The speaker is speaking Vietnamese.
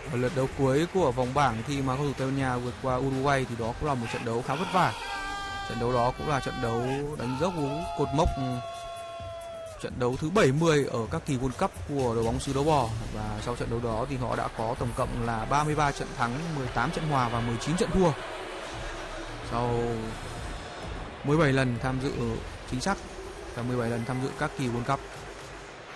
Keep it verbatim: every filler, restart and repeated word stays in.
Ở lượt đấu cuối của vòng bảng khi mà cầu thủ Tây Ban Nha vượt qua Uruguay thì đó cũng là một trận đấu khá vất vả. Trận đấu đó cũng là trận đấu đánh dấu cột mốc trận đấu thứ bảy mươi ở các kỳ World Cup của đội bóng xứ Đấu Bò, và sau trận đấu đó thì họ đã có tổng cộng là ba mươi ba trận thắng, mười tám trận hòa và mười chín trận thua. Sau mười bảy lần tham dự chính xác và mười bảy lần tham dự các kỳ World Cup.